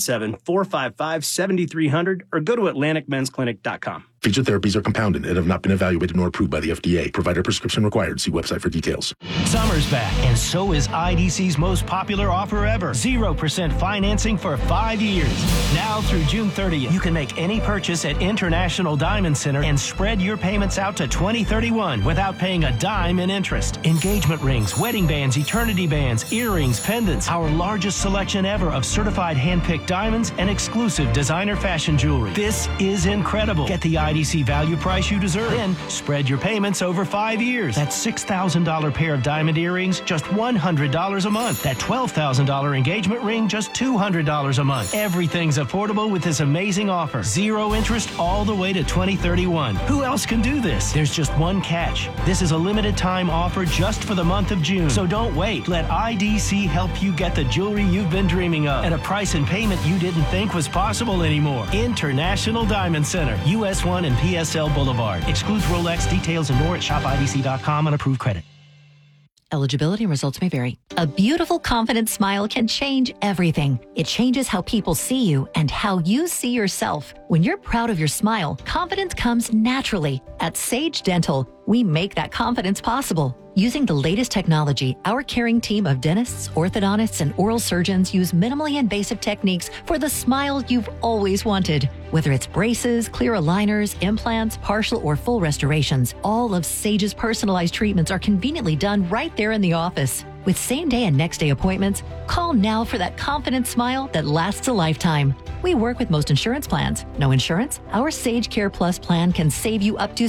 877-455-7300 or go to AtlanticMen'sClinic.com. Featured therapies are compounded and have not been evaluated nor approved by the FDA. Provider prescription required. See website for details. Summer's back, and so is IDC's most popular offer ever. 0% financing for 5 years. Now through June 30th, you can make any purchase at International Diamond Center and spread your payments out to 2031 without paying a dime in interest. Engagement rings, wedding bands, eternity bands, earrings, pendants, our largest selection ever of certified hand-picked diamonds and exclusive designer fashion jewelry. This is incredible. Get the IDC value price you deserve. Then spread your payments over 5 years. That $6,000 pair of diamond earrings, just $100 a month. That $12,000 engagement ring, just $200 a month. Everything's affordable with this amazing offer. 0 interest all the way to 2031. Who else can do this? There's just one catch. This is a limited time offer just for the month of June. So don't wait. Let IDC help you get the jewelry you've been dreaming of at a price and payment you didn't think was possible anymore. International Diamond Center, US 1 and PSL Boulevard. Excludes Rolex. Details and more at shopidc.com on approved credit. Eligibility and results may vary. A beautiful, confident smile can change everything. It changes how people see you and how you see yourself. When you're proud of your smile, confidence comes naturally. At Sage Dental, we make that confidence possible. Using the latest technology, our caring team of dentists, orthodontists, and oral surgeons use minimally invasive techniques for the smile you've always wanted. Whether it's braces, clear aligners, implants, partial or full restorations, all of Sage's personalized treatments are conveniently done right there in the office. With same-day and next-day appointments, call now for that confident smile that lasts a lifetime. We work with most insurance plans. No insurance? Our Sage Care Plus plan can save you up to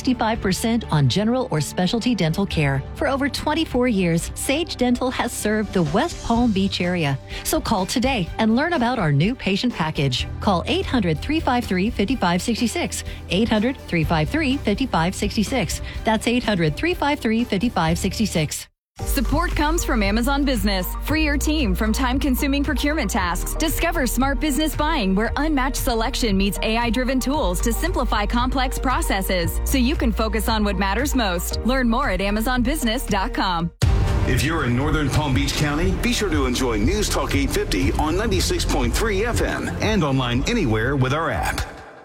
65% on general or specialty dental care. For over 24 years, Sage Dental has served the West Palm Beach area. So call today and learn about our new patient package. Call 800-353-5566. 800-353-5566. That's 800-353-5566. Support comes from Amazon Business. Free your team from time-consuming procurement tasks. Discover smart business buying where unmatched selection meets AI-driven tools to simplify complex processes so you can focus on what matters most. Learn more at AmazonBusiness.com. If you're in northern Palm Beach County, be sure to enjoy News Talk 850 on 96.3 FM and online anywhere with our app.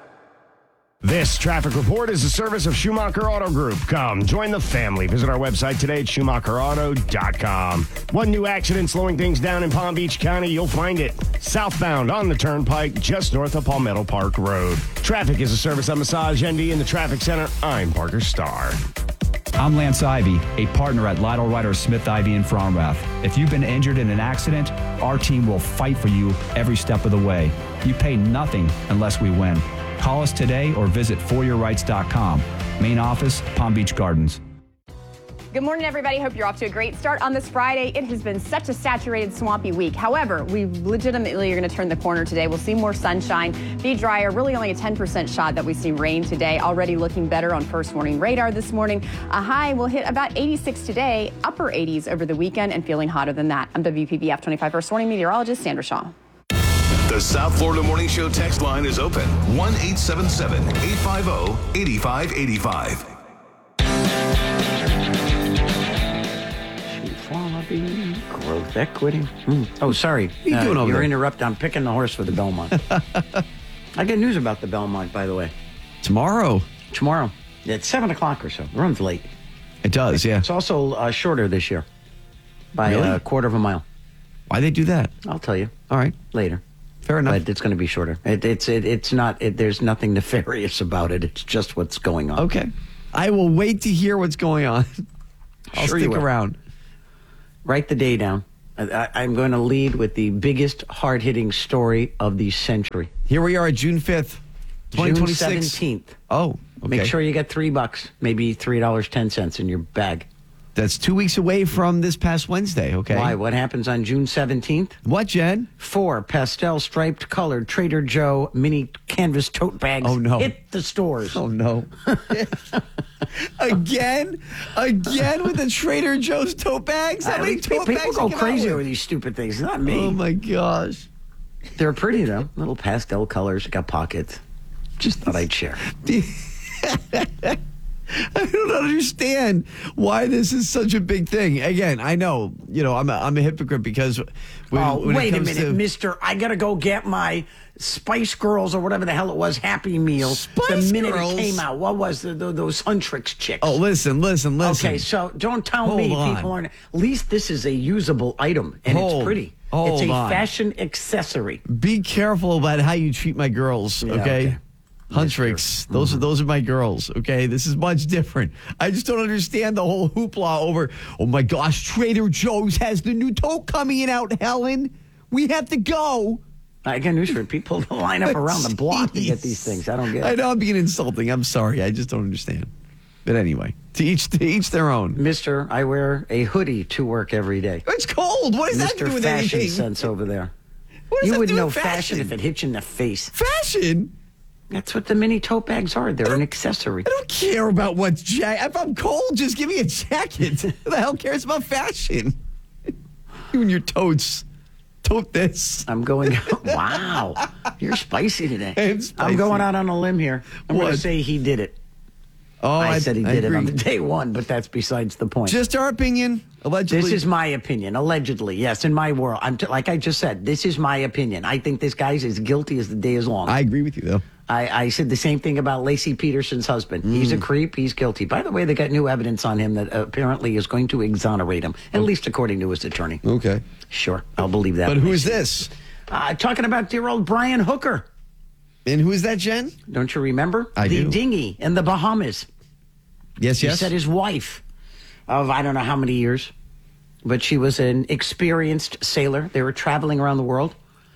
This traffic report is a service of Schumacher Auto Group. Come, join the family. Visit our website today at SchumacherAuto.com. One new accident slowing things down in Palm Beach County. You'll find it southbound on the Turnpike, just north of Palmetto Park Road. Traffic is a service of Massage ND in the Traffic Center. I'm Parker Starr. I'm Lance Ivy, a partner at Lytle Ryder Smith Ivy in Fromrath. If you've been injured in an accident, our team will fight for you every step of the way. You pay nothing unless we win. Call us today or visit foryourrights.com. Main office, Palm Beach Gardens. Good morning, everybody. Hope you're off to a great start on this Friday. It has been such a saturated, swampy week. However, we legitimately are going to turn the corner today. We'll see more sunshine, be drier, really only a 10% shot that we see rain today. Already looking better on first warning radar this morning. A high will hit about 86 today, upper 80s over the weekend, and feeling hotter than that. I'm WPBF 25 first warning meteorologist Sandra Shaw. The South Florida Morning Show text line is open. 1-877-850-8585. Growth equity. Oh, sorry. What are you doing over You're there? interrupting. I'm picking the horse for the Belmont. I get news about the Belmont, by the way. Tomorrow. It's 7 o'clock or so. It runs late. It does, yeah. It's also shorter this year by a quarter of a mile. Why they do that? I'll tell you. All right. Later. Fair enough. But it's going to be shorter. It's not. There's nothing nefarious about it. It's just what's going on. Okay. I will wait to hear what's going on. I'll Sure you stick will. around. Write the day down. I'm going to lead with the biggest hard-hitting story of the century. Here we are at June 5th, 2026. June 17th. Oh, okay. Make sure you get $3, maybe $3.10 in your bag. That's 2 weeks away from this past Wednesday, okay? Why? What happens on June 17th? What, Jen? 4 pastel striped colored Trader Joe mini canvas tote bags hit the stores. Oh, no. Again with the Trader Joe's tote bags? How many tote bags People go you come crazy out over with? these stupid things. Not me. Oh, my gosh. They're pretty, though. Little pastel colors. Got pockets. Just thought I'd share. I don't understand why this is such a big thing. Again, I know, I'm a hypocrite because when wait it a comes minute, to mister. I got to go get my Spice Girls or whatever the hell it was, Happy Meal. Spice the minute Girls? it came out. What was those Huntrix chicks? Oh, listen. Okay, so don't tell me Hold on. people aren't. At least this is a usable item, and it's pretty. It's a fashion accessory. Be careful about how you treat my girls, Yeah, okay? okay. Huntrix, those are my girls, okay? This is much different. I just don't understand the whole hoopla over, oh my gosh, Trader Joe's has the new tote coming out, Helen. We have to go. I got news for people to line up around the block to get these things. I don't get it. I know I'm being insulting. I'm sorry. I just don't understand. But anyway, to each their own. Mister, I wear a hoodie to work every day. It's cold. What does that Mr. do with Fashion anything? Sense over there. What does You that would do know with fashion if it hit you in the face. Fashion? That's what the mini tote bags are. They're an accessory. I don't care about what's if I'm cold, just give me a jacket. Who the hell cares about fashion? You and your totes. Tote this. I'm going out. Wow. You're spicy today. I'm spicy. I'm going out on a limb here. I'm going What? to say he did it. Oh, I said he did it agree. on the day one, but that's besides the point. Just our opinion, allegedly. This is my opinion, allegedly. Yes, in my world. Like I just said, this is my opinion. I think this guy's as guilty as the day is long. I agree with you, though. I said the same thing about Lacey Peterson's husband. He's a creep. He's guilty. By the way, they got new evidence on him that apparently is going to exonerate him, at least according to his attorney. Okay. Sure, I'll believe that. But who is this? Talking about dear old Brian Hooker. And who is that, Jen? Don't you remember? I the do. dinghy in the Bahamas. Yes, He yes. said his wife of I don't know how many years, but she was an experienced sailor. They were traveling around the world.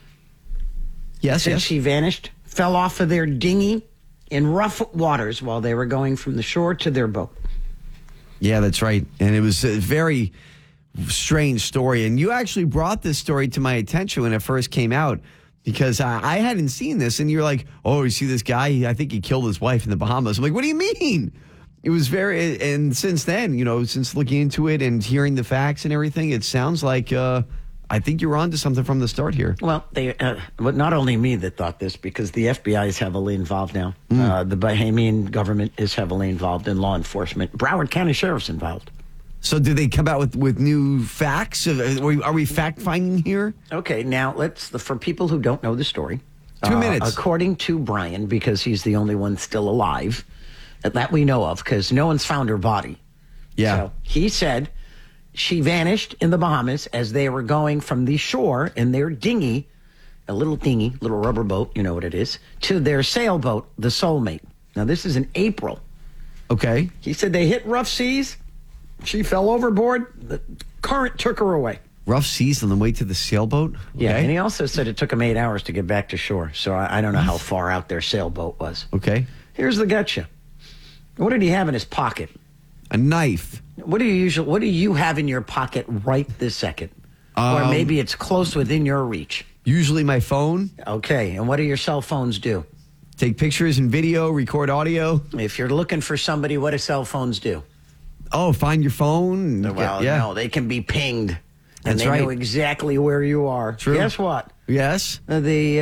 Yes, Said yes. she vanished, fell off of their dinghy in rough waters while they were going from the shore to their boat. Yeah, that's right. And it was a very strange story. And you actually brought this story to my attention when it first came out because I hadn't seen this. And you're like, oh, you see this guy? I think he killed his wife in the Bahamas. I'm like, what do you mean? It was very, and since then, since looking into it and hearing the facts and everything, it sounds like I think you're onto something from the start here. Well, but not only me that thought this, because the FBI is heavily involved now. The Bahamian government is heavily involved in law enforcement. Broward County Sheriff's involved. So did they come out with new facts? Are we fact-finding here? Okay, now for people who don't know the story. 2 minutes. According to Brian, because he's the only one still alive that we know of, because no one's found her body. Yeah. So he said she vanished in the Bahamas as they were going from the shore in their dinghy, a little dinghy, little rubber boat, you know what it is, to their sailboat, the Soulmate. Now, this is in April. Okay. He said they hit rough seas. She fell overboard. The current took her away. Rough seas on the way to the sailboat? Yeah, Okay. and he also said it took them 8 hours to get back to shore. So I don't know how far out their sailboat was. Okay. Here's the gotcha. What did he have in his pocket? A knife. What do you have in your pocket right this second? Or maybe it's close within your reach. Usually my phone. Okay, and what do your cell phones do? Take pictures and video, record audio. If you're looking for somebody, what do cell phones do? Oh, find your phone. Well, yeah. no, they can be pinged. And That's they know right. exactly where you are. True. Guess what? Yes. The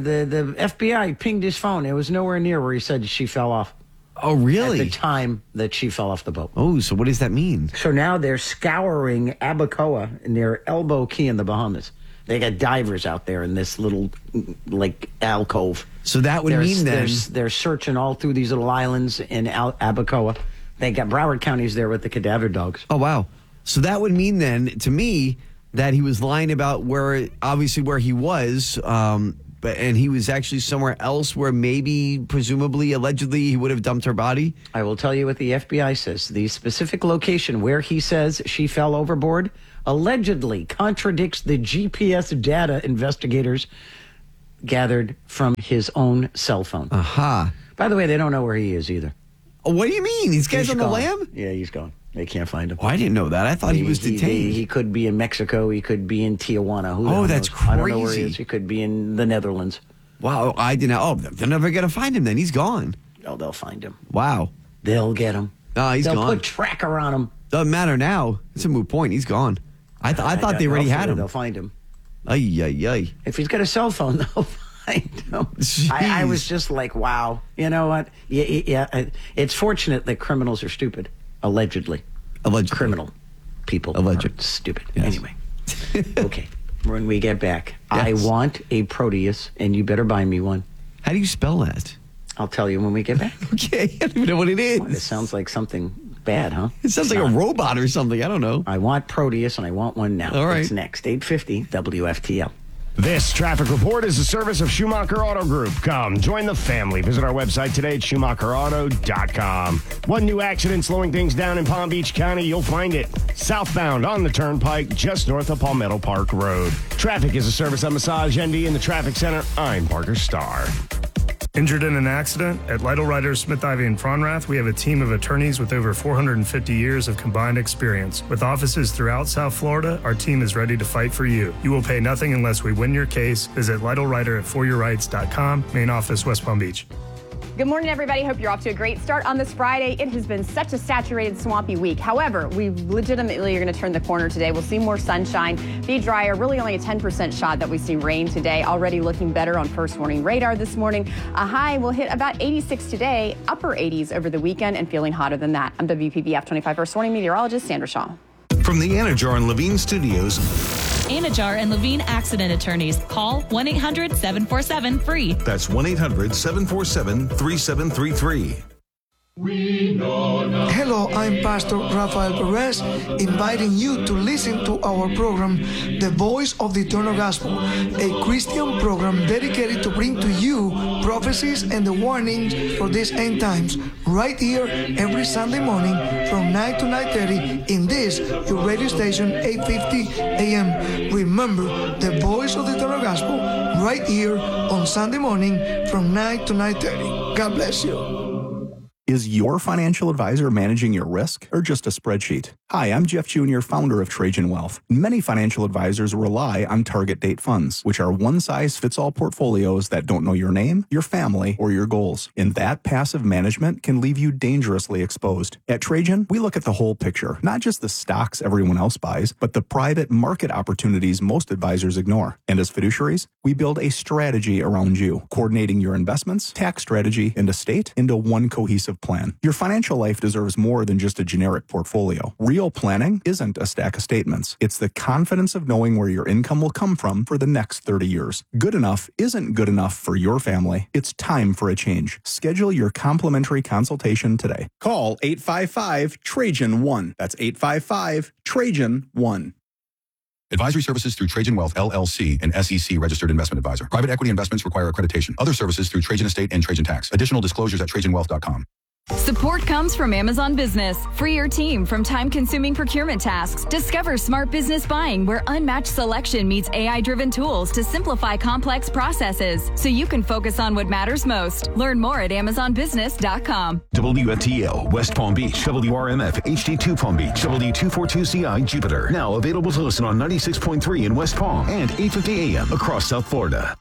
FBI pinged his phone. It was nowhere near where he said she fell off. Oh, really? At the time that she fell off the boat. Oh, so what does that mean? So now they're scouring Abacoa near Elbow Key in the Bahamas They got divers out there in this little, like, alcove. So that would mean then... They're searching all through these little islands in Abacoa. They got Broward County's there with the cadaver dogs. Oh, wow. So that would mean then, to me, that he was lying about where he was, and he was actually somewhere else where maybe, presumably, allegedly, he would have dumped her body? I will tell you what the FBI says. The specific location where he says she fell overboard allegedly contradicts the GPS data investigators gathered from his own cell phone. Aha. By the way, they don't know where he is either. What do you mean? These guys on the lam? Yeah, he's gone. They can't find him. Oh, I didn't know that. I thought he was detained. He could be in Mexico. He could be in Tijuana. That's crazy. I don't know where he is. He could be in the Netherlands. Wow, I didn't know. Oh, they're never going to find him then. He's gone. No, they'll find him. Wow. They'll get him. No, he's gone. They'll put tracker on him. Doesn't matter now. It's a moot point. He's gone. I thought they already had him. They'll find him. Ay. If he's got a cell phone, they'll find him. I was just like, wow. You know what? Yeah. It's fortunate that criminals are stupid. Allegedly. Criminal people are stupid. Yes. Anyway. Okay. When we get back, yes. I want a Proteus, and you better buy me one. How do you spell that? I'll tell you when we get back. Okay. I don't even know what it is. Well, it sounds like something bad, huh? It sounds like a robot or something. I don't know. I want Proteus, and I want one now. All right. It's next. 850 WFTL. This traffic report is a service of Schumacher Auto Group. Come, join the family. Visit our website today at SchumacherAuto.com. One new accident slowing things down in Palm Beach County. You'll find it southbound on the Turnpike, just north of Palmetto Park Road. Traffic is a service of Massage ND in the Traffic Center. I'm Parker Starr. Injured in an accident? At Lytle Writers Smith Ivy and Fronrath, we have a team of attorneys with over 450 years of combined experience. With offices throughout South Florida, our team is ready to fight for you. You will pay nothing unless we win your case. Visit LytleWriter@foryourrights.com. Main office, West Palm Beach. Good morning, everybody. Hope you're off to a great start on this Friday. It has been such a saturated, swampy week. However, we legitimately are going to turn the corner today. We'll see more sunshine, be drier, really only a 10% shot that we see rain today. Already looking better on first warning radar this morning. A high will hit about 86 today, upper 80s over the weekend, and feeling hotter than that. I'm WPBF 25 first warning meteorologist Sandra Shaw. From the Anajar and Levine Studios. Anajar and Levine Accident Attorneys. Call 1-800-747-FREE. That's 1-800-747-3733. Hello, I'm Pastor Rafael Perez, inviting you to listen to our program, The Voice of the Eternal Gospel, a Christian program dedicated to bring to you prophecies and the warnings for these end times, right here every Sunday morning from 9 to 9:30 in this, your radio station, 850 AM. Remember, The Voice of the Eternal Gospel, right here on Sunday morning from 9 to 9:30. God bless you. Is your financial advisor managing your risk or just a spreadsheet? Hi, I'm Jeff Jr., founder of Trajan Wealth. Many financial advisors rely on target date funds, which are one-size-fits-all portfolios that don't know your name, your family, or your goals. And that passive management can leave you dangerously exposed. At Trajan, we look at the whole picture, not just the stocks everyone else buys, but the private market opportunities most advisors ignore. And as fiduciaries, we build a strategy around you, coordinating your investments, tax strategy, and estate into one cohesive plan. Your financial life deserves more than just a generic portfolio. Real planning isn't a stack of statements. It's the confidence of knowing where your income will come from for the next 30 years. Good enough isn't good enough for your family. It's time for a change. Schedule your complimentary consultation today. Call 855-TRAJAN-1. That's 855-TRAJAN-1. Advisory services through Trajan Wealth, LLC, an SEC registered investment advisor. Private equity investments require accreditation. Other services through Trajan Estate and Trajan Tax. Additional disclosures at TrajanWealth.com. Support comes from Amazon Business. Free your team from time-consuming procurement tasks. Discover smart business buying where unmatched selection meets AI-driven tools to simplify complex processes so you can focus on what matters most. Learn more at AmazonBusiness.com. WFTL, West Palm Beach, WRMF, HD2 Palm Beach, W242CI Jupiter. Now available to listen on 96.3 in West Palm and 850 AM across South Florida.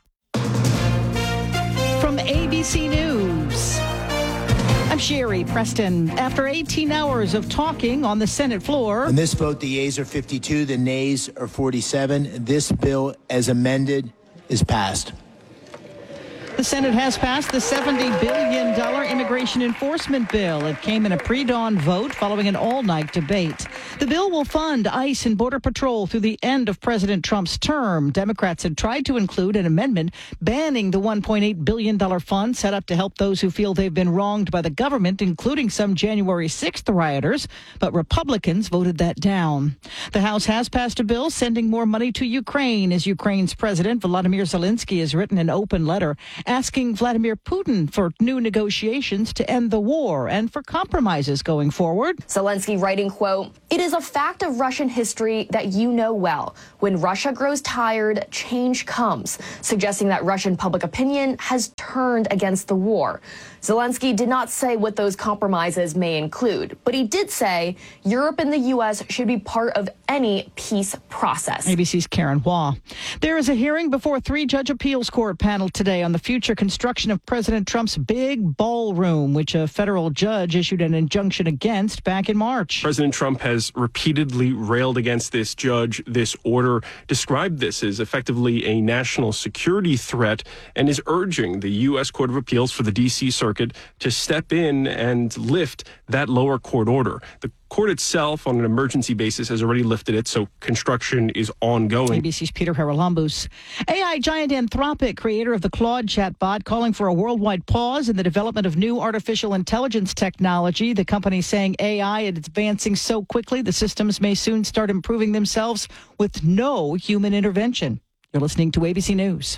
From ABC News, I'm Sherry Preston. After 18 hours of talking on the Senate floor. On this vote, the yeas are 52, the nays are 47. This bill, as amended, is passed. The Senate has passed the $70 billion immigration enforcement bill. It came in a pre-dawn vote following an all-night debate. The bill will fund ICE and Border Patrol through the end of President Trump's term. Democrats had tried to include an amendment banning the $1.8 billion fund set up to help those who feel they've been wronged by the government, including some January 6th rioters, but Republicans voted that down. The House has passed a bill sending more money to Ukraine as Ukraine's President Volodymyr Zelensky has written an open letter asking Vladimir Putin for new negotiations to end the war and for compromises going forward. Zelensky writing, quote, "It is a fact of Russian history that you know well. When Russia grows tired, change comes," suggesting that Russian public opinion has turned against the war. Zelensky did not say what those compromises may include, but he did say Europe and the U.S. should be part of any peace process. ABC's Karen Waugh. There is a hearing before a 3-judge appeals court panel today on the future construction of President Trump's big ballroom, which a federal judge issued an injunction against back in March. President Trump has repeatedly railed against this judge, this order, described this as effectively a national security threat, and is urging the U.S. Court of Appeals for the D.C. Circuit to step in and lift that lower court order. The court itself, on an emergency basis, has already lifted it, so construction is ongoing. ABC's Peter Haralambous. AI giant Anthropic, creator of the Claude chatbot, calling for a worldwide pause in the development of new artificial intelligence technology. The company saying AI is advancing so quickly the systems may soon start improving themselves with no human intervention. You're listening to ABC News.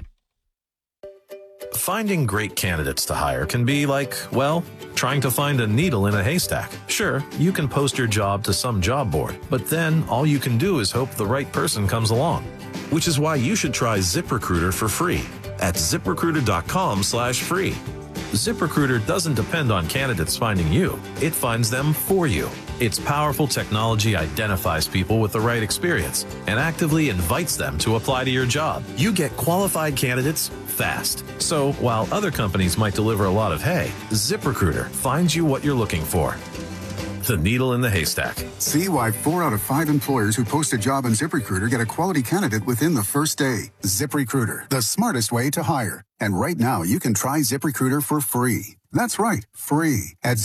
Finding great candidates to hire can be like, well, trying to find a needle in a haystack. Sure, you can post your job to some job board, but then all you can do is hope the right person comes along. Which is why you should try ZipRecruiter for free at ZipRecruiter.com/free. ZipRecruiter doesn't depend on candidates finding you. It finds them for you. Its powerful technology identifies people with the right experience and actively invites them to apply to your job. You get qualified candidates fast. So while other companies might deliver a lot of hay, ZipRecruiter finds you what you're looking for. The needle in the haystack. See why 4 out of 5 employers who post a job on ZipRecruiter get a quality candidate within the first day. ZipRecruiter, the smartest way to hire. And right now, you can try ZipRecruiter for free. That's right, free at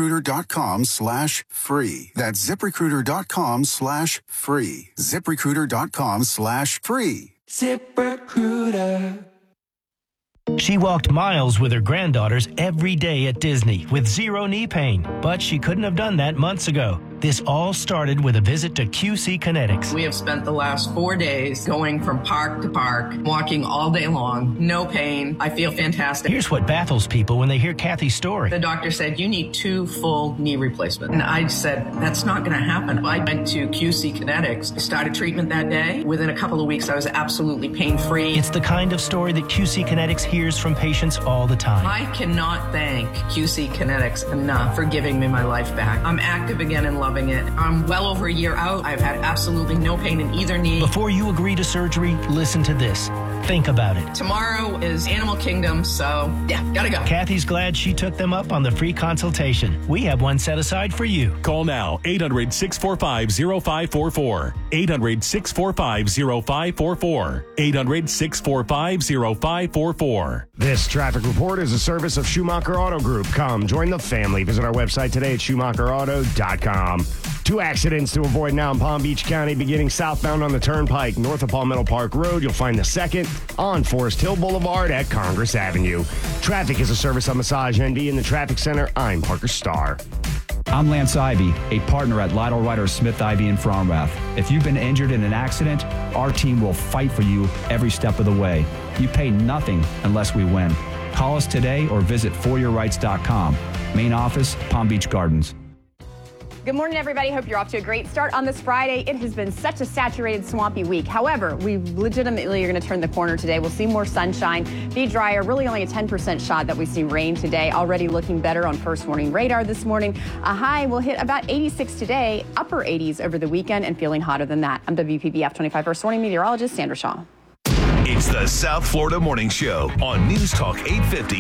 ZipRecruiter.com/free. That's ZipRecruiter.com/free. ZipRecruiter.com/free. ZipRecruiter. She walked miles with her granddaughters every day at Disney with zero knee pain, but she couldn't have done that months ago. This all started with a visit to QC Kinetics. We have spent the last 4 days going from park to park, walking all day long, no pain. I feel fantastic. Here's what baffles people when they hear Kathy's story. The doctor said, you need 2 full knee replacements. And I said, that's not going to happen. I went to QC Kinetics, started treatment that day. Within a couple of weeks, I was absolutely pain-free. It's the kind of story that QC Kinetics hears from patients all the time. I cannot thank QC Kinetics enough for giving me my life back. I'm active again and loving it. I'm well over a year out. I've had absolutely no pain in either knee. Before you agree to surgery, listen to this. Think about it. Tomorrow is Animal Kingdom, so yeah, gotta go. Kathy's glad she took them up on the free consultation. We have one set aside for you. Call now, 800-645-0544. 800-645-0544. 800-645-0544. This traffic report is a service of Schumacher Auto Group. Come, join the family. Visit our website today at SchumacherAuto.com. 2 accidents to avoid now in Palm Beach County, beginning southbound on the Turnpike, north of Palmetto Park Road. You'll find the second on Forest Hill Boulevard at Congress Avenue. Traffic is a service of Massage NV in the Traffic Center. I'm Parker Starr. I'm Lance Ivy, a partner at Lytle Ryder Smith Ivy in Fromrath. If you've been injured in an accident, our team will fight for you every step of the way. You pay nothing unless we win. Call us today or visit foryourrights.com. Main office, Palm Beach Gardens. Good morning, everybody. Hope you're off to a great start on this Friday. It has been such a saturated, swampy week. However, we legitimately are going to turn the corner today. We'll see more sunshine, be drier, really only a 10% shot that we see rain today. Already looking better on first warning radar this morning. A high will hit about 86 today, upper 80s over the weekend, and feeling hotter than that. I'm WPBF 25 first warning meteorologist Sandra Shaw. It's the South Florida Morning Show on News Talk 850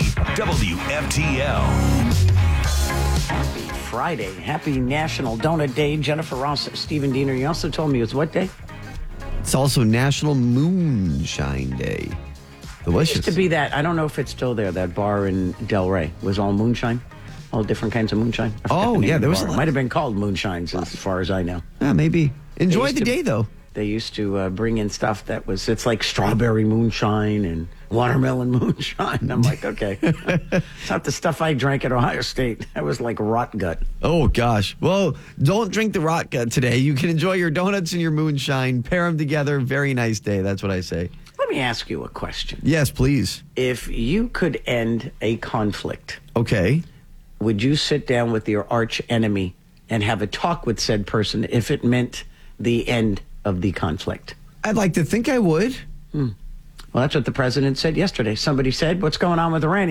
WFTL. Happy Friday. Happy National Donut Day. Jennifer Ross, Stephen Diener. You also told me it was what day? It's also National Moonshine Day. Delicious. It used to be that, I don't know if it's still there, that bar in Delray. It was all moonshine. All different kinds of moonshine. I forgot the name of the bar. It might have been called Moonshines as far as I know. Yeah, maybe. Enjoy the day, though. They used to bring in stuff that was, it's like strawberry moonshine and watermelon moonshine. I'm like, okay. It's not the stuff I drank at Ohio State. That was like rot gut. Oh, gosh. Well, don't drink the rot gut today. You can enjoy your donuts and your moonshine. Pair them together. Very nice day. That's what I say. Let me ask you a question. Yes, please. If you could end a conflict. Okay. Would you sit down with your arch enemy and have a talk with said person if it meant the end of the conflict? I'd like to think I would. Well, that's what the president said yesterday. Somebody said, what's going on with Iran?